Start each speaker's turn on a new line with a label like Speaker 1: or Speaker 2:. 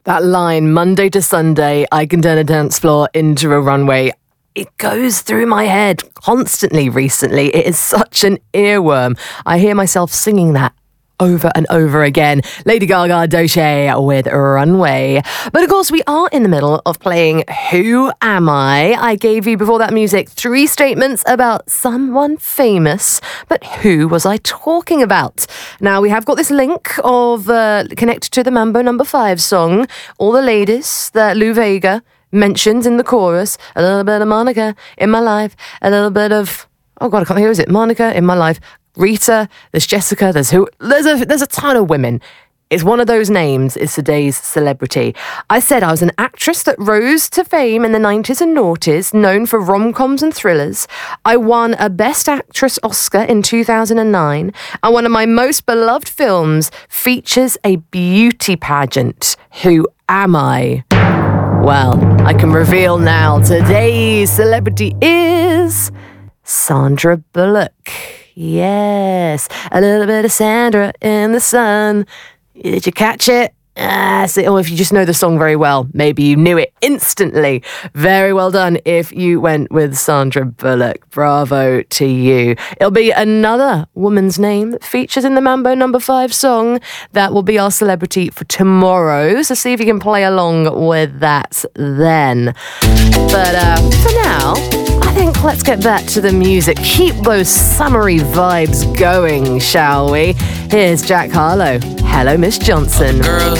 Speaker 1: That line, Monday to Sunday, I can turn a dance floor into a runway. It goes through my head constantly recently. It is such an earworm. I hear myself singing that over and over again. Lady Gaga, Doechii with Runway. But of course, we are in the middle of playing Who Am I? I gave you before that music 3 statements about someone famous, but who was I talking about? Now, we have got this link of connected to the Mambo No. 5 song. All the ladies that Lou Vega mentions in the chorus. A little bit of Monica in my life. A little bit of, oh God, I can't hear, is it? Monica in my life. Rita, there's Jessica, there's a ton of women. It's one of those names is today's celebrity. I said I was an actress that rose to fame in the 90s and noughties, known for rom-coms and thrillers. I won a Best Actress Oscar in 2009, and one of my most beloved films features a beauty pageant. Who am I? Well, I can reveal now. Today's celebrity is Sandra Bullock. Yes, a little bit of Sandra in the sun. Did you catch it? Or if you just know the song very well, maybe you knew it instantly. Very well done if you went with Sandra Bullock. Bravo to you. It'll be another woman's name that features in the Mambo No. 5 song. That will be our celebrity for tomorrow. So see if you can play along with that then. But for now, I think let's get back to the music. Keep those summery vibes going, shall we? Here's Jack Harlow. Hello, Miss Johnson.
Speaker 2: Girls